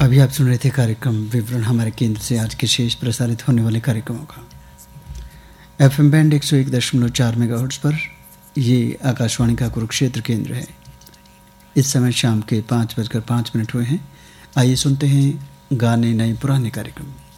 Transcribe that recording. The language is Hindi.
अभी आप सुन रहे थे कार्यक्रम विवरण हमारे केंद्र से आज के शेष प्रसारित होने वाले कार्यक्रमों का। एफएम बैंड 101.4 मेगाहर्ट्ज पर ये आकाशवाणी का कुरुक्षेत्र केंद्र है। इस समय शाम के 5:05 हुए हैं। आइए सुनते हैं गाने नए पुराने कार्यक्रम।